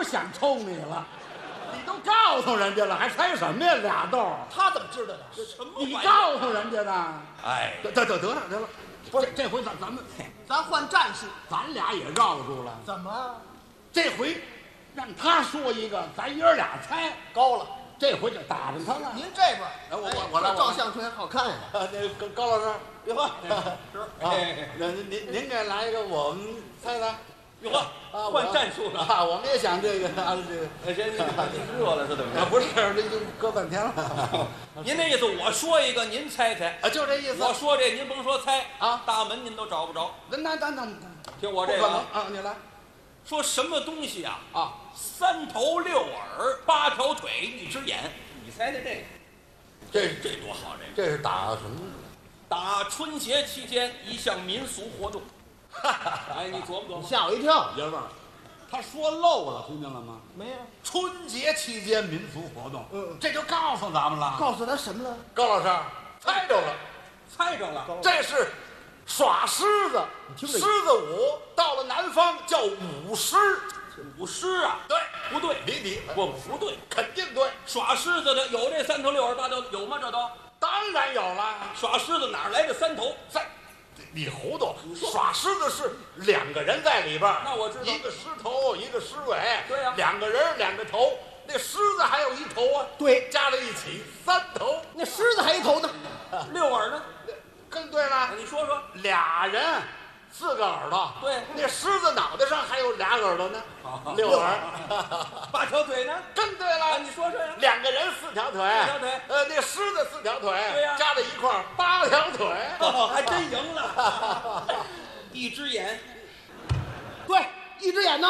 想抽你了。你都告诉人家了，还猜什么呀？俩豆， 他怎么知道的？什么？ 你告诉人家的。 哎， 得了，不是这回咱换战术， 咱俩也绕住了。 怎么？ 这回让他说一个，咱爷俩猜高了。 这回就打着他了。 您这边， 我来， 照相片好看呀。 那高老师， 别慌， 是啊，您给来一个，我们猜猜。 哟呵，换战术了啊！我们也想这个啊，这个。 谁热了是怎么着？ 不是，这就搁半天了。 您那意思，我说一个，您猜猜啊？就这意思。 我说这，您甭说猜啊， 大门您都找不着。 那听我这个啊，你来。 说什么东西啊？ 啊 ，3头6耳8条腿1只眼，你猜猜这个？这多好！ 这是打什么？ 打春节期间一项民俗活动。哎，你琢磨琢磨。 吓我一跳， 爷们儿，他说漏了，听见了吗？ 没有。 春节期间民俗活动，这就告诉咱们了。 告诉他什么了？ 高老师猜着了， 猜着了， 这是耍狮子，狮子舞，到了南方叫舞狮。 舞狮啊？ 对， 不对， 你不对， 肯定对。 耍狮子的有这3头6耳8条，有吗？这都当然有了。 耍狮子哪来的3头？ 你糊涂！耍狮子是2个人在里边， 那我知道， 一个狮头，一个狮尾。 对呀 ，2个人2个头，那狮子还有1头啊。 对， 加在一起3头。 那狮子还一头呢 ，6耳呢？ 更对了。 你说说 ，2人4个耳朵。 对， 那狮子脑袋上还有2耳朵呢，6耳。 8条腿呢？ 更对了。 你说说呀。 2个人4条腿。 4条腿。 那狮子4条腿。 对呀， 加在一块8条腿。 还真赢了。1只眼。 对，1只眼呢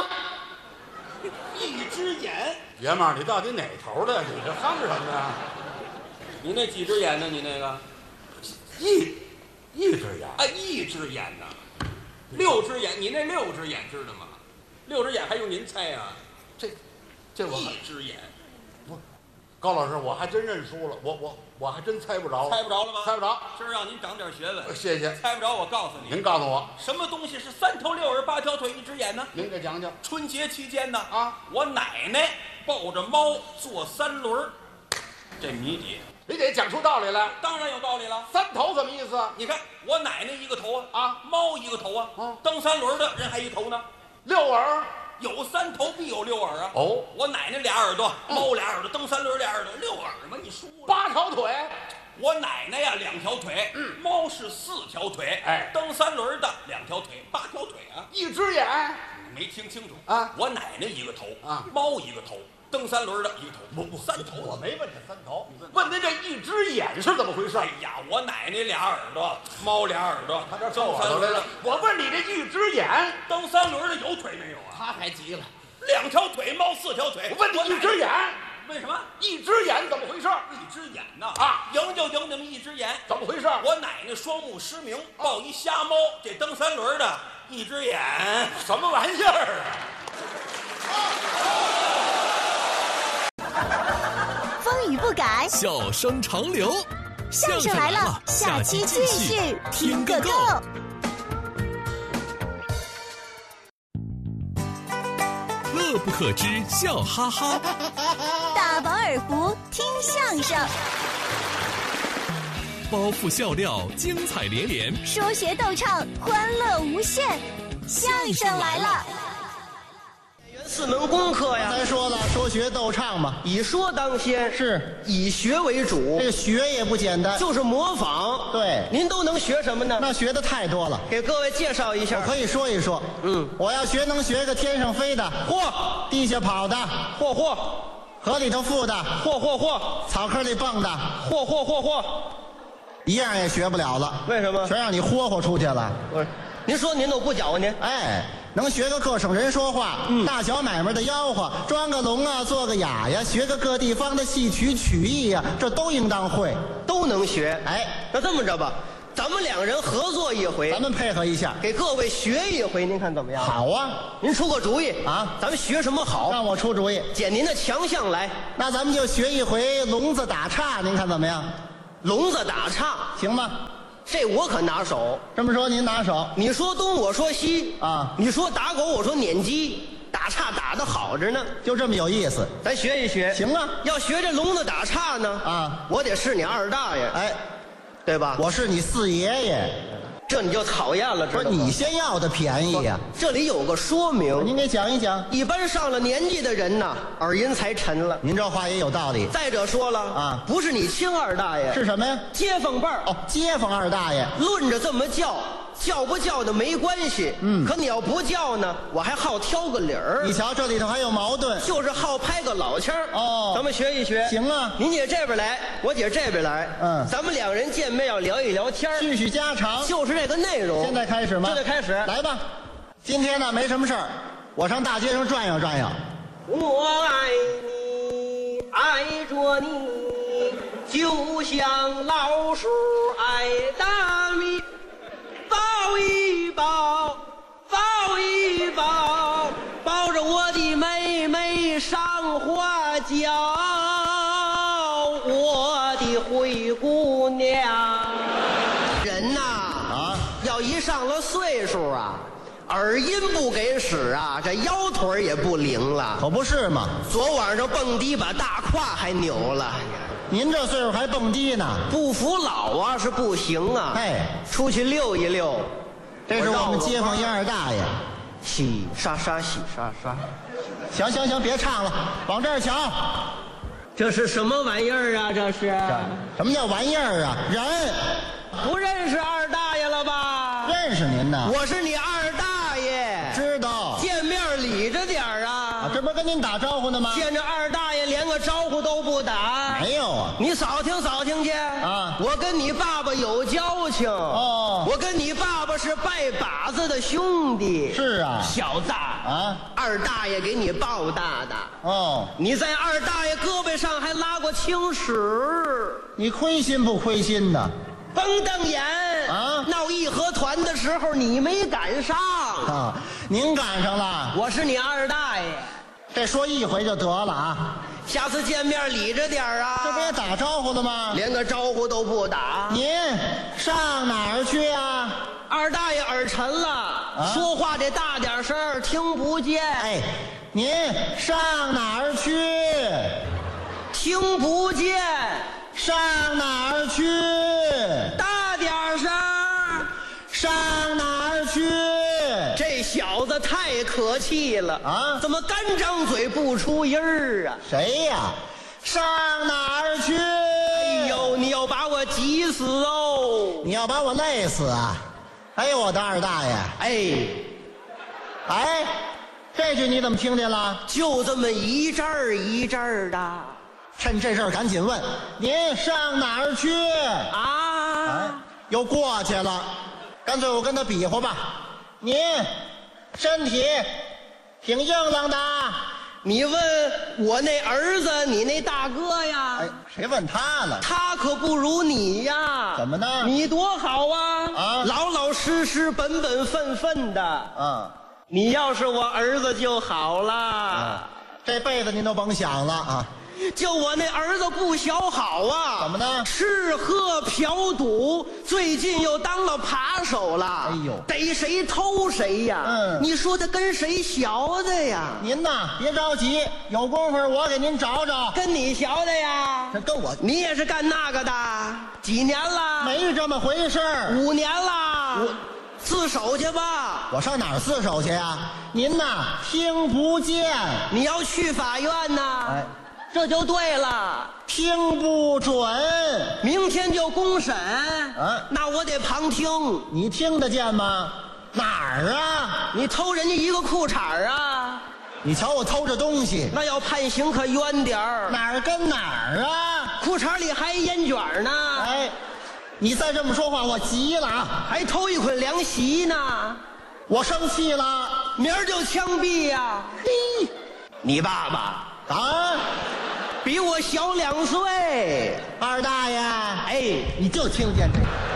？1只眼。 爷们儿，你到底哪头的？你这夯什么呀？ 你那几只眼呢？你那个一只眼。 哎，1只眼呢？6只眼，你那6只眼知道吗？6只眼还用您猜啊？ 这我 1只眼。 不，高老师，我还真认输了，我还真猜不着。 猜不着了吗？ 猜不着。 今儿让您长点学问。 谢谢。 猜不着，我告诉你。 您告诉我， 什么东西是3头6耳8条腿1只眼呢？ 您给讲讲。 春节期间呢， 我奶奶抱着猫坐3轮，这谜底。 你得讲出道理来。 当然有道理了。 3头什么意思？ 你看我奶奶1个头啊，猫1个头啊，蹬3轮的人还1头呢。 6耳。 有3头必有6耳啊！ 哦， 我奶奶2耳朵，猫2耳朵，蹬3轮2耳朵，6耳吗？你输了。 8条腿。 我奶奶呀2条腿，猫是4条腿， 哎， 蹬3轮的2条腿，8条腿啊 ！1只眼。 没听清楚啊！ 我奶奶1个头啊， 猫1个头，蹬3轮的1个头， 不 3头。 我没问这3头，问您这1只眼是怎么回事？ 哎呀，我奶奶2耳朵，猫2耳朵， 他这蹬3轮的。我问你这1只眼， 蹬3轮的有腿没有啊？ 他还急了。 2条腿，猫4条腿。 我问你1只眼， 为什么 1只眼怎么回事 ？1只眼呢？啊，赢就赢你们1只眼， 怎么回事？ 我奶奶双目失明，抱一瞎猫，这蹬3轮的1只眼， 什么玩意儿啊？风雨不改， 笑声长流。 相声来了，下期继续听个够。 乐不可支，笑哈哈。 大饱耳福，听相声。 包袱笑料，精彩连连。 说学逗唱，欢乐无限。相声来了。 4门功课呀， 咱说了，说学逗唱嘛， 以说当先， 是以学为主。 这个学也不简单， 就是模仿。 对， 您都能学什么呢？ 那学的太多了， 给各位介绍一下。 我可以说一说。我要学，能学个天上飞的， 嚯； 地下跑的， 嚯； 河里头浮的， 嚯； 草坑里蹦的， 嚯。 一样也学不了了。 为什么？ 全让你霍出去了。 不是，您说您都不搅和您？ 哎。 能学个各省人说话，大小买卖的吆喝，装个聋啊，做个哑呀，学个各地方的戏曲曲艺呀，这都应当会， 都能学。 哎， 那这么着吧，咱们2人合作一回， 咱们配合一下， 给各位学一回，您看怎么样？ 好啊， 您出个主意啊， 咱们学什么好？ 让我出主意， 捡您的强项来。 那咱们就学一回聋子打岔，您看怎么样？ 聋子打岔行吗？ 这我可拿手。 这么说您拿手， 你说东我说西啊， 你说打狗我说撵鸡， 打岔打得好着呢。 就这么有意思。 咱学一学。 行啊， 要学这聋子打岔呢， 啊， 我得是你二大爷， 哎， 对吧？ 我是你四爷爷， 这你就讨厌了，知道吗？ 不是你先要的便宜呀、 这里有个说明， 您给讲一讲。 一般上了年纪的人呐，耳音才沉了。 您这话也有道理。 再者说了啊， 不是你亲二大爷， 是什么呀？ 街坊辈儿。 哦，街坊二大爷。 论着这么叫，叫不叫的没关系。可你要不叫呢，我还好挑个理儿。 你瞧，这里头还有矛盾。 就是好拍个老腔儿。 哦咱们学一学。 行啊， 您姐这边来，我姐这边来。咱们两人见面要聊一聊天儿， 叙叙家常。 就是这个内容。 现在开始吗？ 现在开始。 来吧。今天呢没什么事儿，我上大街上转悠转悠。 我爱你，爱着你，就像老鼠爱大米。抱一抱，抱一抱，抱着我的妹妹上花轿，我的灰姑娘。人呐，要一上了岁数啊，耳音不给使啊，这腰腿也不灵了。 可不是嘛， 昨晚上蹦迪把大胯还扭了。 您这岁数还蹦迪呢？ 不服老啊是不行啊。 哎， 出去溜一溜。 这是我们街坊一二大爷。 洗刷刷，洗刷刷。 行行行，别唱了，往这儿瞧。 这是什么玩意儿啊？这是什么叫玩意儿啊？人不认识二大爷了吧？ 认识您呢。 我是你二大爷。 知道。 见面理着点儿啊。 这不是跟您打招呼呢吗？ 见着二大爷连个招呼都不打。 没有啊。 你扫听扫听去啊！ 我跟你爸爸有交情哦。 我跟你爸爸是拜把子的兄弟。 是啊。 小子啊， 二大爷给你抱大的。 哦， 你在二大爷胳膊上还拉过青史。 你亏心不亏心呢？ 甭瞪眼啊！ 闹义和团的时候你没赶上啊，您赶上了。 我是你二大爷。 这说一回就得了啊。 下次见面理着点儿啊。 这不也打招呼了吗？ 连个招呼都不打。 您上哪儿去啊？ 二大爷耳沉了，说话得大点声，听不见。 哎，您上哪儿去？ 听不见。 上哪儿去？ 大点声。 上哪儿去？ 这小子太可气了啊！ 怎么干张嘴不出音儿啊？ 谁呀？上哪儿去？ 哎呦，你要把我急死哦！ 你要把我累死啊！哎呦，我的二大爷！哎，这句你怎么听见了？ 就这么一阵儿一阵儿的。 趁这事儿赶紧问，您上哪儿去？ 啊！ 又过去了，干脆我跟他比划吧。您身体挺硬朗的。 你问我那儿子，你那大哥呀？ 哎，谁问他了？ 他可不如你呀。 怎么呢？ 你多好啊！ 啊， 老老实实、本本分分的。 啊， 你要是我儿子就好了。 啊，这辈子您都甭想了啊。 就我那儿子不小好啊！ 怎么呢？ 吃喝嫖赌，最近又当了扒手了。 哎呦， 逮谁偷谁呀！你说他跟谁学的呀？ 您呐，别着急，有功夫我给您找找。 跟你学的呀？ 这跟我， 你也是干那个的？几年了？ 没这么回事儿。 5年了。自首去吧。 我上哪儿自首去呀？您呐，听不见。 你要去法院呐？ 哎。 这就对了， 听不准。 明天就公审， 那我得旁听。 你听得见吗？哪儿啊？ 你偷人家一个裤衩啊？ 你瞧我偷着东西， 那要判刑可冤点儿。 哪儿跟哪儿啊？ 裤衩里还烟卷呢。 哎，你再这么说话，我急了啊！ 还偷一捆凉席呢， 我生气了， 明儿就枪毙呀！ 嘿， 你爸爸。 啊， 比我小2岁， 二大爷， 哎， 你就听见这个。